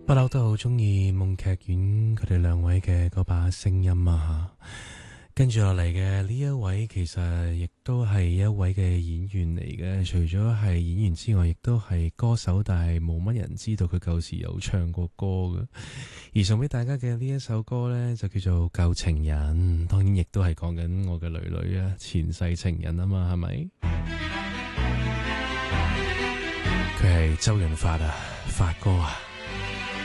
不嬲都好中意夢劇院佢哋兩位嘅嗰把聲音啊，跟住落嚟嘅呢一位其實亦都係一位嘅演員嚟嘅，除咗係演員之外，亦都係歌手，但係冇乜人知道佢舊時有唱過歌嘅。而送俾大家嘅呢一首歌呢，就叫做《舊情人》，當然亦都係講緊我嘅女女啊，前世情人啊嘛，係咪？佢係周潤發啊，發哥啊。